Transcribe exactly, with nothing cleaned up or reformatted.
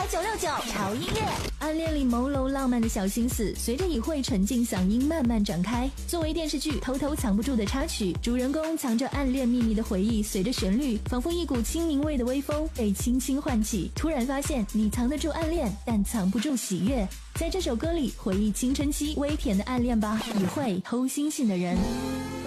台九六九潮音乐。 暗恋里朦胧浪漫的小心思，随着以慧沉静嗓音慢慢展开。作为电视剧偷偷藏不住的插曲，主人公藏着暗恋秘密的回忆，随着旋律，仿佛一股清明味的微风被轻轻唤起。突然发现，你藏得住暗恋，但藏不住喜悦。在这首歌里，回忆青春期微甜的暗恋吧，以慧偷星星的人。